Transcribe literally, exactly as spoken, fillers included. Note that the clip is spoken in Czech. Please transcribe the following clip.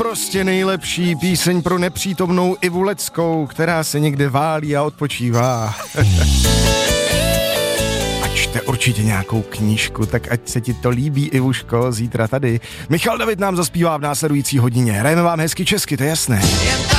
prostě nejlepší píseň pro nepřítomnou Ivu Leckou, která se někde válí a odpočívá. A čte určitě nějakou knížku, tak ať se ti to líbí, Ivuško, zítra tady. Michal David nám zaspívá v následující hodině. Hrajeme vám hezky česky, to je jasné.